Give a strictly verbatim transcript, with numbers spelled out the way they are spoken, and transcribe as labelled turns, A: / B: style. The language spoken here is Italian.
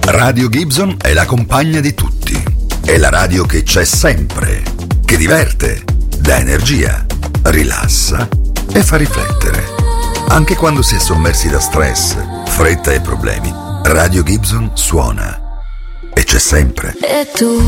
A: Radio Gibson è la compagna di tutti. È la radio che c'è sempre, che diverte, dà energia, rilassa e fa riflettere. Anche quando si è sommersi da stress, fretta e problemi, Radio Gibson suona e c'è sempre.
B: E tu